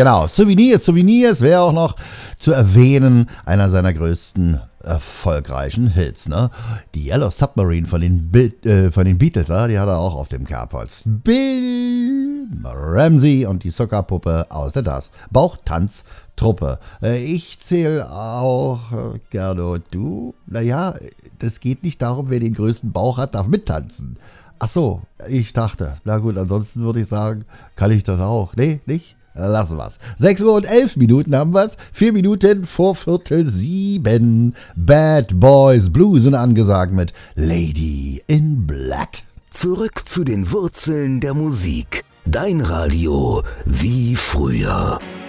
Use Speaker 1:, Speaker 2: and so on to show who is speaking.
Speaker 1: Genau, Souvenirs wäre auch noch zu erwähnen, einer seiner größten erfolgreichen Hits, ne? Die Yellow Submarine von den Beatles, ja, die hat er auch auf dem Kerbholz. Bill Ramsey und die Soccerpuppe aus der Das Bauchtanztruppe. Ich zähle auch, Gerdo, du? Naja, das geht nicht darum, wer den größten Bauch hat, darf mittanzen. Ach so, ich dachte, na gut, ansonsten würde ich sagen, kann ich das auch. Nee, nicht? Lassen wir's. 6 Uhr und 11 Minuten haben wir's. 4 Minuten vor 6:45. Bad Boys Blues sind angesagt mit Lady in Black.
Speaker 2: Zurück zu den Wurzeln der Musik. Dein Radio wie früher.